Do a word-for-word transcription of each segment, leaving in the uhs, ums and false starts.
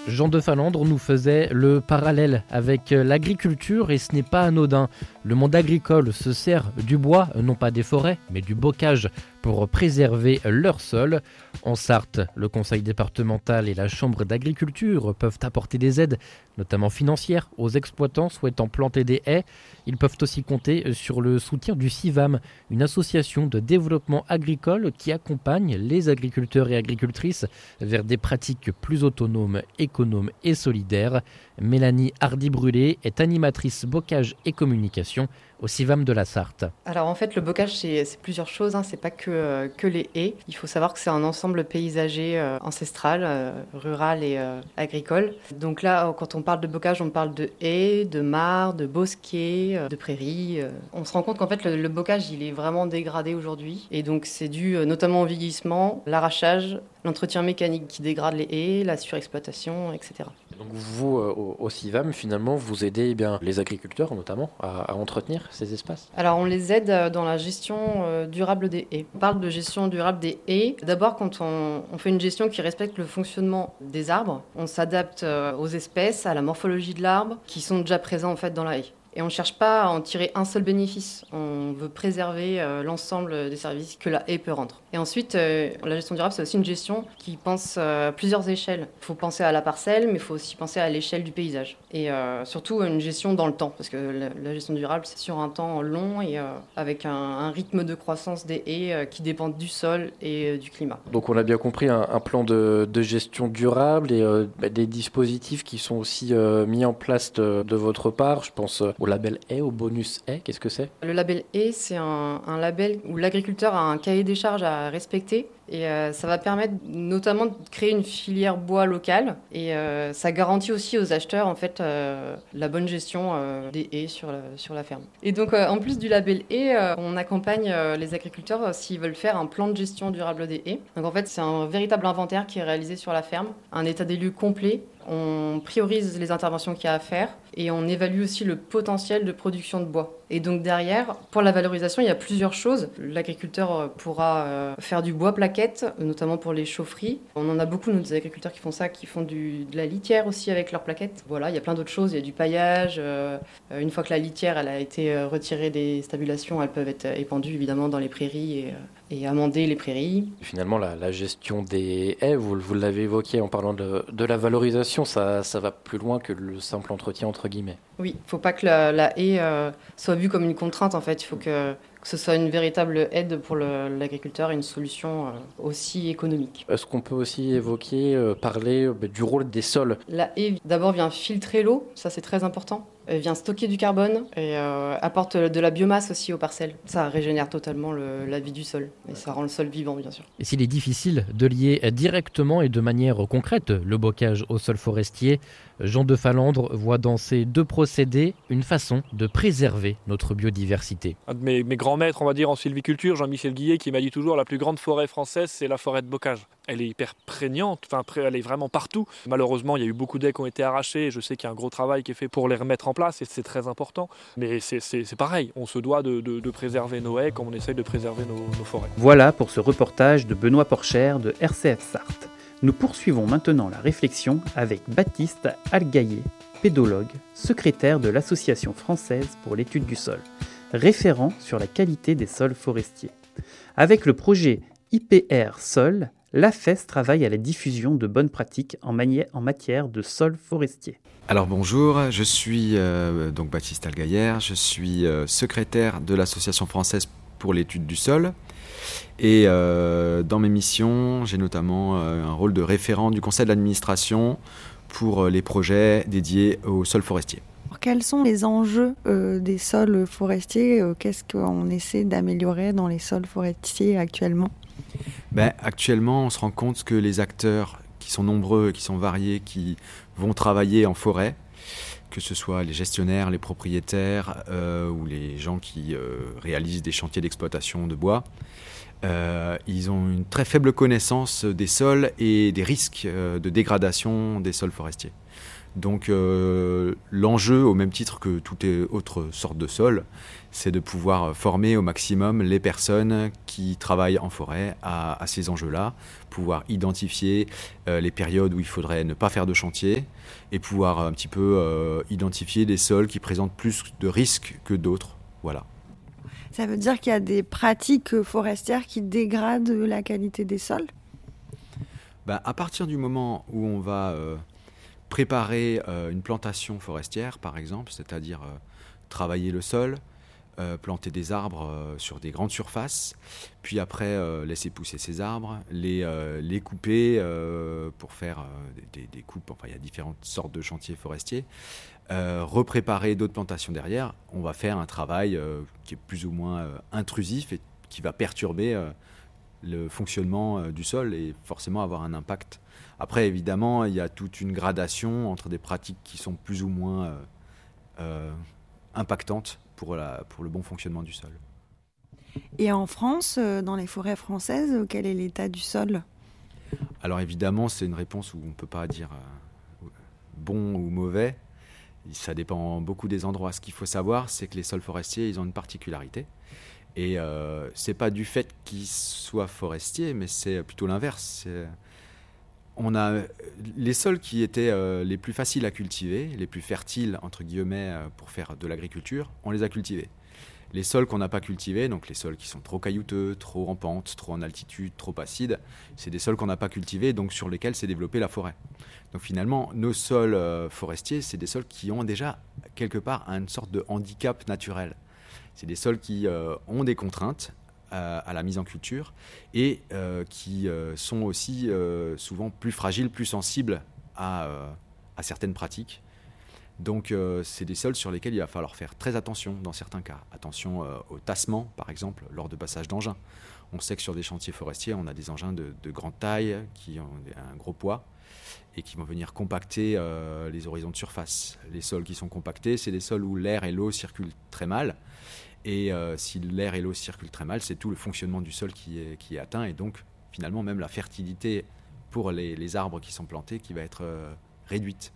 Jean de Falandre nous faisait le parallèle avec l'agriculture et ce n'est pas anodin. Le monde agricole se sert du bois, non pas des forêts, mais du bocage pour préserver leur sol. En Sarthe, le conseil départemental et la chambre d'agriculture peuvent apporter des aides, notamment financières, aux exploitants souhaitant planter des haies. Ils peuvent aussi compter sur le soutien du CIVAM, une association de développement agricole qui accompagne les agriculteurs et agricultrices vers des pratiques plus autonomes, économes et solidaires. Mélanie Hardy-Brûlé est animatrice bocage et communication au CIVAM de la Sarthe. Alors en fait, le bocage, c'est, c'est plusieurs choses, hein. C'est pas que, euh, que les haies. Il faut savoir que c'est un ensemble paysager euh, ancestral, euh, rural et euh, agricole. Donc là, quand on parle de bocage, on parle de haies, de mares, de bosquets, euh, de prairies. Euh. On se rend compte qu'en fait, le, le bocage, il est vraiment dégradé aujourd'hui. Et donc c'est dû euh, notamment au vieillissement, l'arrachage, l'entretien mécanique qui dégrade les haies, la surexploitation, et cetera. Donc vous, euh, au, au CIVAM, finalement, vous aidez eh bien, les agriculteurs notamment à, à entretenir ces espaces ? Alors on les aide dans la gestion euh, durable des haies. On parle de gestion durable des haies. D'abord, quand on, on fait une gestion qui respecte le fonctionnement des arbres, on s'adapte euh, aux espèces, à la morphologie de l'arbre, qui sont déjà présents en fait dans la haie. Et on ne cherche pas à en tirer un seul bénéfice. On veut préserver euh, l'ensemble des services que la haie peut rendre. Et ensuite, euh, la gestion durable, c'est aussi une gestion qui pense euh, à plusieurs échelles. Il faut penser à la parcelle, mais il faut aussi penser à l'échelle du paysage. Et euh, surtout, une gestion dans le temps, parce que la, la gestion durable, c'est sur un temps long et euh, avec un, un rythme de croissance des haies euh, qui dépend du sol et euh, du climat. Donc on a bien compris un, un plan de, de gestion durable et euh, des dispositifs qui sont aussi euh, mis en place de, de votre part. Je pense euh, au label haie, au bonus haie, qu'est-ce que c'est ? Le label haie, c'est un, un label où l'agriculteur a un cahier des charges à respecter et euh, ça va permettre notamment de créer une filière bois locale et euh, ça garantit aussi aux acheteurs en fait euh, la bonne gestion euh, des haies sur la, sur la ferme. Et donc euh, en plus du label haie, euh, on accompagne euh, les agriculteurs euh, s'ils veulent faire un plan de gestion durable des haies. Donc en fait c'est un véritable inventaire qui est réalisé sur la ferme, un état des lieux complet. On priorise les interventions qu'il y a à faire et on évalue aussi le potentiel de production de bois. Et donc derrière, pour la valorisation, il y a plusieurs choses. L'agriculteur pourra faire du bois plaquette, notamment pour les chaufferies. On en a beaucoup, nous, des agriculteurs qui font ça, qui font du, de la litière aussi avec leurs plaquettes. Voilà, il y a plein d'autres choses. Il y a du paillage. Euh, une fois que la litière elle a été retirée des stabulations, elles peuvent être épandues évidemment dans les prairies et, et amender les prairies. Finalement, la, la gestion des haies, vous, vous l'avez évoqué en parlant de, de la valorisation, ça, ça va plus loin que le simple entretien entre guillemets. Oui, il ne faut pas que la, la haie euh, soit vue comme une contrainte en fait. Il faut que, que ce soit une véritable aide pour le, l'agriculteur et une solution euh, aussi économique. Est-ce qu'on peut aussi évoquer, euh, parler euh, du rôle des sols ? La haie d'abord vient filtrer l'eau, ça c'est très important. Elle vient stocker du carbone et euh, apporte de la biomasse aussi aux parcelles. Ça régénère totalement le, la vie du sol et ça rend le sol vivant bien sûr. Et s'il est difficile de lier directement et de manière concrète le bocage au sol forestier, Jean de Falandre voit dans ces deux procédés une façon de préserver notre biodiversité. Un de mes, mes grands maîtres, on va dire, en sylviculture, Jean-Michel Guillet, qui m'a dit toujours la plus grande forêt française, c'est la forêt de bocage. Elle est hyper prégnante, enfin, elle est vraiment partout. Malheureusement, il y a eu beaucoup d'haies qui ont été arrachées et je sais qu'il y a un gros travail qui est fait pour les remettre en place et c'est très important. Mais c'est, c'est, c'est pareil, on se doit de, de, de préserver nos haies comme on essaye de préserver nos, nos forêts. Voilà pour ce reportage de Benoît Porchère de R C F Sarthe. Nous poursuivons maintenant la réflexion avec Baptiste Algaillet, pédologue, secrétaire de l'Association française pour l'étude du sol, référent sur la qualité des sols forestiers. Avec le projet I P R Sol, l'A F E S travaille à la diffusion de bonnes pratiques en, mani- en matière de sols forestiers. Alors bonjour, je suis euh, donc Baptiste Algaillet, je suis euh, secrétaire de l'Association française pour l'étude du sol. Et euh, dans mes missions, j'ai notamment euh, un rôle de référent du conseil d'administration pour euh, les projets dédiés aux sols forestiers. Quels sont les enjeux euh, des sols forestiers euh, Qu'est-ce qu'on essaie d'améliorer dans les sols forestiers actuellement ? ben, Actuellement, on se rend compte que les acteurs qui sont nombreux, qui sont variés, qui vont travailler en forêt, que ce soit les gestionnaires, les propriétaires euh, ou les gens qui euh, réalisent des chantiers d'exploitation de bois, Euh, ils ont une très faible connaissance des sols et des risques euh, de dégradation des sols forestiers. Donc euh, l'enjeu, au même titre que toutes les autres sortes de sols, c'est de pouvoir former au maximum les personnes qui travaillent en forêt à, à ces enjeux-là, pouvoir identifier euh, les périodes où il faudrait ne pas faire de chantier et pouvoir un petit peu euh, identifier des sols qui présentent plus de risques que d'autres. Voilà. Ça veut dire qu'il y a des pratiques forestières qui dégradent la qualité des sols ? Ben, à partir du moment où on va euh, préparer euh, une plantation forestière, par exemple, c'est-à-dire euh, travailler le sol, euh, planter des arbres euh, sur des grandes surfaces, puis après euh, laisser pousser ces arbres, les, euh, les couper euh, pour faire euh, des, des coupes, enfin il y a différentes sortes de chantiers forestiers, euh, repréparer d'autres plantations derrière, on va faire un travail euh, qui est plus ou moins euh, intrusif et qui va perturber euh, le fonctionnement euh, du sol et forcément avoir un impact. Après, évidemment, il y a toute une gradation entre des pratiques qui sont plus ou moins euh, euh, impactantes pour, la, pour le bon fonctionnement du sol. Et en France, dans les forêts françaises, quel est l'état du sol ? Alors évidemment, c'est une réponse où on ne peut pas dire euh, bon ou mauvais. Ça dépend beaucoup des endroits. Ce qu'il faut savoir, c'est que les sols forestiers, ils ont une particularité. Et euh, ce n'est pas du fait qu'ils soient forestiers, mais c'est plutôt l'inverse. C'est... On a les sols qui étaient euh, les plus faciles à cultiver, les plus fertiles, entre guillemets, euh, pour faire de l'agriculture, on les a cultivés. Les sols qu'on n'a pas cultivés, donc les sols qui sont trop caillouteux, trop en pente, trop en altitude, trop acides, c'est des sols qu'on n'a pas cultivés, donc sur lesquels s'est développée la forêt. Donc finalement, nos sols euh, forestiers, c'est des sols qui ont déjà, quelque part, une sorte de handicap naturel. C'est des sols qui euh, ont des contraintes euh, à la mise en culture et euh, qui euh, sont aussi euh, souvent plus fragiles, plus sensibles à, euh, à certaines pratiques. Donc euh, c'est des sols sur lesquels il va falloir faire très attention dans certains cas. Attention euh, au tassement, par exemple, lors de passage d'engins. On sait que sur des chantiers forestiers, on a des engins de, de grande taille qui ont un gros poids et qui vont venir compacter euh, les horizons de surface. Les sols qui sont compactés, c'est des sols où l'air et l'eau circulent très mal. Et euh, si l'air et l'eau circulent très mal, c'est tout le fonctionnement du sol qui est, qui est atteint. Et donc, finalement, même la fertilité pour les, les arbres qui sont plantés qui va être euh, réduite.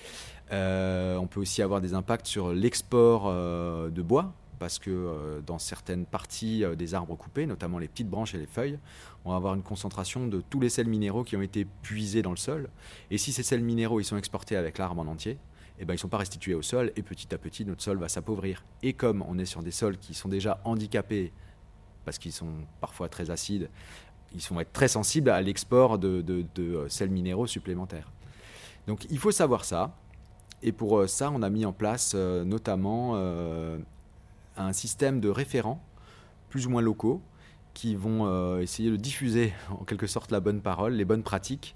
Euh, on peut aussi avoir des impacts sur l'export euh, de bois, parce que euh, dans certaines parties euh, des arbres coupés, notamment les petites branches et les feuilles, on va avoir une concentration de tous les sels minéraux qui ont été puisés dans le sol. Et si ces sels minéraux ils sont exportés avec l'arbre en entier, eh ben, ils ne sont pas restitués au sol et petit à petit notre sol va s'appauvrir. Et comme on est sur des sols qui sont déjà handicapés, parce qu'ils sont parfois très acides, ils vont être très sensibles à l'export de, de, de sels minéraux supplémentaires. Donc il faut savoir ça. Et pour ça, on a mis en place euh, notamment euh, un système de référents, plus ou moins locaux, qui vont euh, essayer de diffuser en quelque sorte la bonne parole, les bonnes pratiques,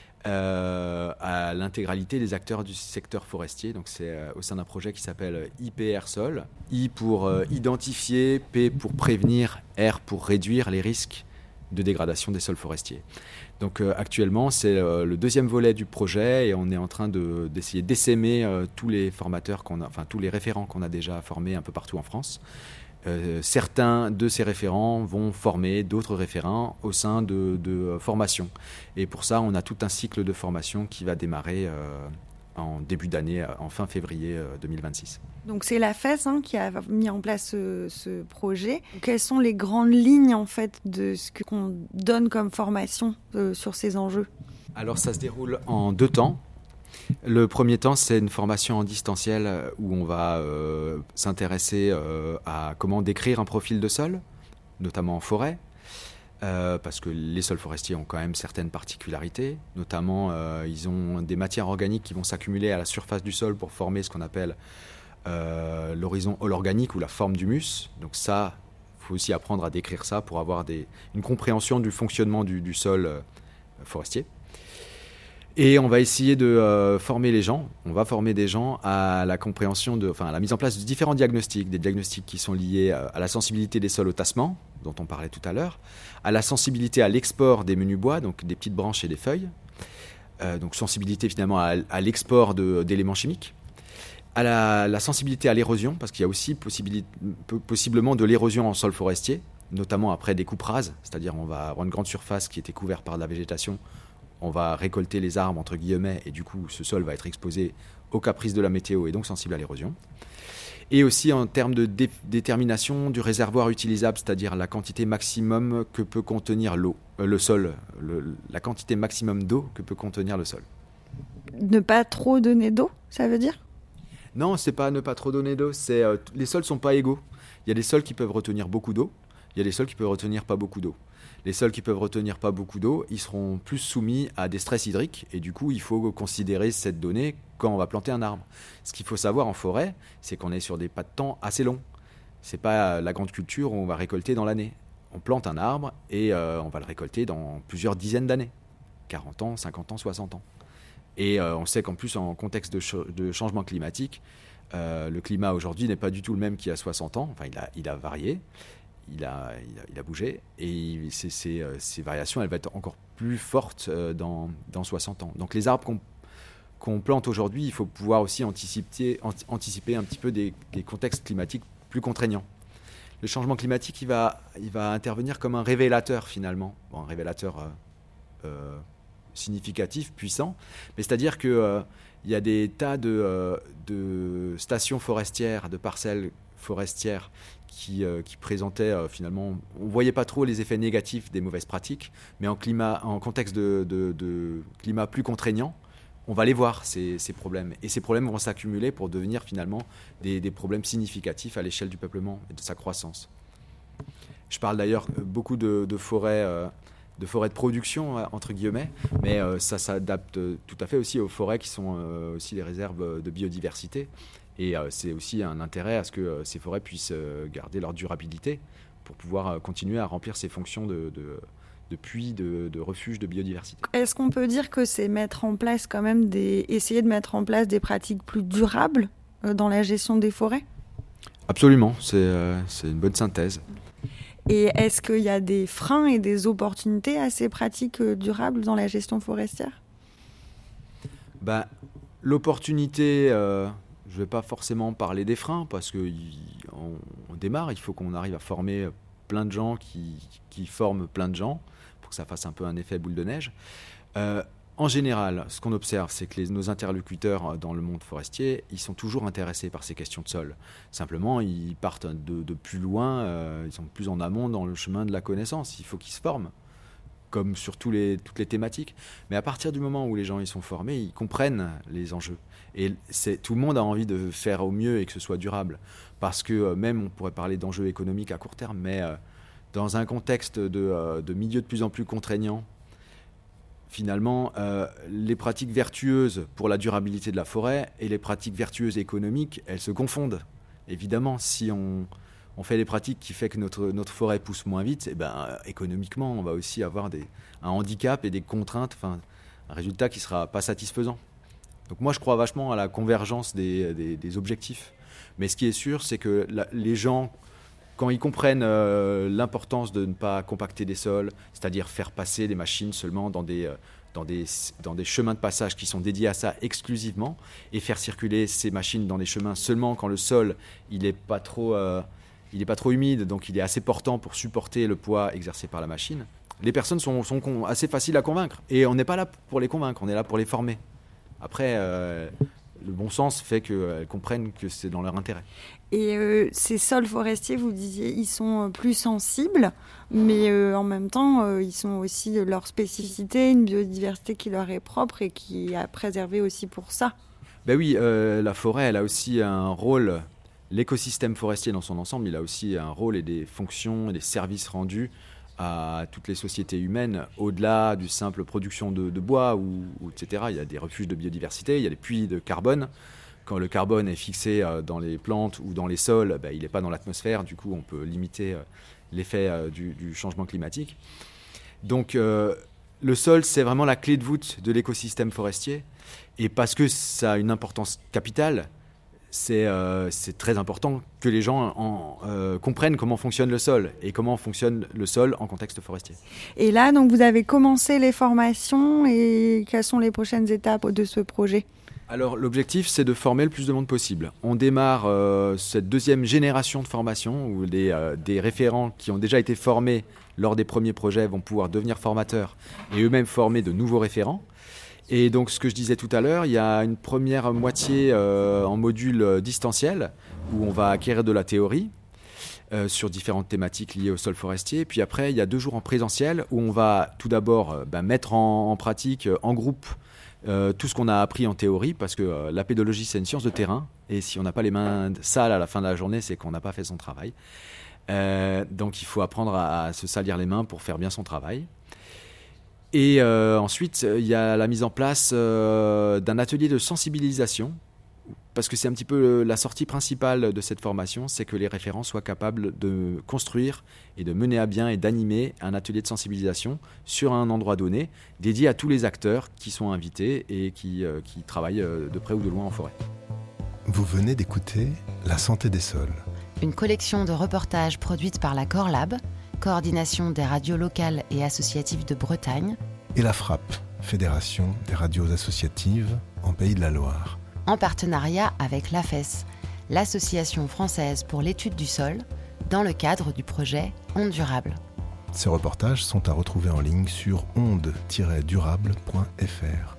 euh, à l'intégralité des acteurs du secteur forestier. Donc c'est euh, au sein d'un projet qui s'appelle I P R Sol. I pour euh, identifier, P pour prévenir, R pour réduire les risques de dégradation des sols forestiers. Donc euh, actuellement, c'est euh, le deuxième volet du projet et on est en train de, d'essayer d'essaimer euh, tous les formateurs qu'on a, enfin tous les référents qu'on a déjà formés un peu partout en France. Euh, certains de ces référents vont former d'autres référents au sein de, de formations. Et pour ça, on a tout un cycle de formation qui va démarrer euh, en début d'année, en fin février euh, deux mille vingt-six. Donc c'est la F E S hein, qui a mis en place ce, ce projet. Quelles sont les grandes lignes en fait de ce qu'on donne comme formation euh, sur ces enjeux ? Alors ça se déroule en deux temps. Le premier temps, c'est une formation en distanciel où on va euh, s'intéresser euh, à comment décrire un profil de sol, notamment en forêt, euh, parce que les sols forestiers ont quand même certaines particularités. Notamment, euh, ils ont des matières organiques qui vont s'accumuler à la surface du sol pour former ce qu'on appelle euh, l'horizon holorganique ou la forme d'humus. Donc ça, il faut aussi apprendre à décrire ça pour avoir des, une compréhension du fonctionnement du, du sol euh, forestier. Et on va essayer de euh, former les gens, on va former des gens à la compréhension, de, enfin à la mise en place de différents diagnostics, des diagnostics qui sont liés à, à la sensibilité des sols au tassement, dont on parlait tout à l'heure, à la sensibilité à l'export des menus bois, donc des petites branches et des feuilles, euh, donc sensibilité finalement à, à l'export de, d'éléments chimiques, à la, la sensibilité à l'érosion, parce qu'il y a aussi possibili- possiblement de l'érosion en sol forestier, notamment après des coupes rases, c'est-à-dire on va avoir une grande surface qui était couverte par de la végétation, on va récolter les arbres entre guillemets et du coup ce sol va être exposé aux caprices de la météo et donc sensible à l'érosion. Et aussi en termes de dé- détermination du réservoir utilisable, c'est-à-dire la quantité maximum que peut contenir l'eau, euh, le sol, le, la quantité maximum d'eau que peut contenir le sol. Ne pas trop donner d'eau, ça veut dire ? Non, c'est pas ne pas trop donner d'eau, c'est euh, les sols sont pas égaux. Il y a des sols qui peuvent retenir beaucoup d'eau, il y a des sols qui peuvent retenir pas beaucoup d'eau. Les sols qui peuvent retenir pas beaucoup d'eau, ils seront plus soumis à des stress hydriques et du coup, il faut considérer cette donnée quand on va planter un arbre. Ce qu'il faut savoir en forêt, c'est qu'on est sur des pas de temps assez longs. C'est pas la grande culture où on va récolter dans l'année. On plante un arbre et euh, on va le récolter dans plusieurs dizaines d'années. quarante ans, cinquante ans, soixante ans. Et euh, on sait qu'en plus, en contexte de, ch- de changement climatique, euh, le climat aujourd'hui n'est pas du tout le même qu'il y a soixante ans. Enfin, il a, il a varié. Il a, il, a, il a bougé et ces, ces, ces variations elles vont être encore plus fortes dans, dans soixante ans. Donc les arbres qu'on, qu'on plante aujourd'hui, il faut pouvoir aussi anticiper, anticiper un petit peu des, des contextes climatiques plus contraignants. Le changement climatique il va, il va intervenir comme un révélateur finalement, bon, un révélateur euh, euh, significatif, puissant, mais c'est-à-dire qu'il euh, y a des tas de, euh, de stations forestières, de parcelles forestières Qui, euh, qui présentait euh, finalement, on ne voyait pas trop les effets négatifs des mauvaises pratiques, mais en, climat, en contexte de, de, de climat plus contraignant, on va les voir, ces, ces problèmes. Et ces problèmes vont s'accumuler pour devenir finalement des, des problèmes significatifs à l'échelle du peuplement et de sa croissance. Je parle d'ailleurs beaucoup de, de, forêts, euh, de forêts de production, euh, entre guillemets, mais euh, ça s'adapte tout à fait aussi aux forêts qui sont euh, aussi des réserves de biodiversité. Et euh, c'est aussi un intérêt à ce que euh, ces forêts puissent euh, garder leur durabilité pour pouvoir euh, continuer à remplir ces fonctions de, de, de puits, de, de refuge de biodiversité. Est-ce qu'on peut dire que c'est mettre en place quand même des, essayer de mettre en place des pratiques plus durables euh, dans la gestion des forêts ? Absolument, c'est, euh, c'est une bonne synthèse. Et est-ce qu'il y a des freins et des opportunités à ces pratiques euh, durables dans la gestion forestière ? Ben, l'opportunité... Euh, Je ne vais pas forcément parler des freins parce qu'on on démarre, il faut qu'on arrive à former plein de gens qui, qui forment plein de gens pour que ça fasse un peu un effet boule de neige. Euh, en général, ce qu'on observe, c'est que les, nos interlocuteurs dans le monde forestier, ils sont toujours intéressés par ces questions de sol. Simplement, ils partent de, de plus loin, euh, ils sont plus en amont dans le chemin de la connaissance. Il faut qu'ils se forment, comme sur tous les, toutes les thématiques. Mais à partir du moment où les gens ils sont formés, ils comprennent les enjeux. Et c'est, tout le monde a envie de faire au mieux et que ce soit durable. Parce que euh, même, on pourrait parler d'enjeux économiques à court terme, mais euh, dans un contexte de, euh, de milieu de plus en plus contraignant, finalement, euh, les pratiques vertueuses pour la durabilité de la forêt et les pratiques vertueuses économiques, elles se confondent. Évidemment, si on... on fait des pratiques qui font que notre, notre forêt pousse moins vite, et ben, euh, économiquement, on va aussi avoir des, un handicap et des contraintes, enfin, un résultat qui ne sera pas satisfaisant. Donc moi, je crois vachement à la convergence des, des, des objectifs. Mais ce qui est sûr, c'est que la, les gens, quand ils comprennent euh, l'importance de ne pas compacter des sols, c'est-à-dire faire passer les machines seulement dans des, euh, dans, des, dans des chemins de passage qui sont dédiés à ça exclusivement, et faire circuler ces machines dans des chemins seulement quand le sol il n'est pas trop... Euh, il n'est pas trop humide, donc il est assez portant pour supporter le poids exercé par la machine. Les personnes sont, sont assez faciles à convaincre. Et on n'est pas là pour les convaincre, on est là pour les former. Après, euh, le bon sens fait qu'elles comprennent que c'est dans leur intérêt. Et euh, ces sols forestiers, vous disiez, ils sont plus sensibles, mais euh, en même temps, euh, ils sont aussi leur spécificité, une biodiversité qui leur est propre et qui est à préserver aussi pour ça. Ben oui, euh, la forêt, elle a aussi un rôle... L'écosystème forestier dans son ensemble, il a aussi un rôle et des fonctions et des services rendus à toutes les sociétés humaines, au-delà du simple production de, de bois, ou, ou, et cetera. Il y a des refuges de biodiversité, il y a des puits de carbone. Quand le carbone est fixé dans les plantes ou dans les sols, ben, il n'est pas dans l'atmosphère, du coup on peut limiter l'effet du, du changement climatique. Donc euh, le sol, c'est vraiment la clé de voûte de l'écosystème forestier, et parce que ça a une importance capitale, C'est, euh, c'est très important que les gens en, euh, comprennent comment fonctionne le sol et comment fonctionne le sol en contexte forestier. Et là, donc, vous avez commencé les formations et quelles sont les prochaines étapes de ce projet ? Alors l'objectif, c'est de former le plus de monde possible. On démarre euh, cette deuxième génération de formation où les, euh, des référents qui ont déjà été formés lors des premiers projets vont pouvoir devenir formateurs et eux-mêmes former de nouveaux référents. Et donc ce que je disais tout à l'heure, il y a une première moitié euh, en module distanciel où on va acquérir de la théorie euh, sur différentes thématiques liées au sol forestier. Puis après, il y a deux jours en présentiel où on va tout d'abord euh, bah, mettre en, en pratique, euh, en groupe, Euh, tout ce qu'on a appris en théorie, parce que euh, la pédologie, c'est une science de terrain, et si on n'a pas les mains sales à la fin de la journée, c'est qu'on n'a pas fait son travail. Euh, donc il faut apprendre à, à se salir les mains pour faire bien son travail. Et euh, ensuite, il y a la mise en place euh, d'un atelier de sensibilisation, parce que c'est un petit peu la sortie principale de cette formation, c'est que les référents soient capables de construire et de mener à bien et d'animer un atelier de sensibilisation sur un endroit donné, dédié à tous les acteurs qui sont invités et qui, euh, qui travaillent de près ou de loin en forêt. Vous venez d'écouter La santé des sols. Une collection de reportages produite par la Corlab, coordination des radios locales et associatives de Bretagne, Et la FRAP, Fédération des radios associatives en Pays de la Loire. en partenariat avec l'A F E S, l'Association française pour l'étude du sol, dans le cadre du projet Ondes Durables. Ces reportages sont à retrouver en ligne sur ondes tiret durable point f r.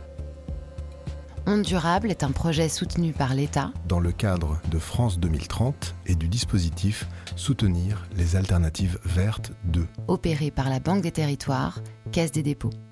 Ondes Durables est un projet soutenu par l'État Dans le cadre de France deux mille trente et du dispositif Soutenir les alternatives vertes deux. opéré par la Banque des Territoires, Caisse des dépôts.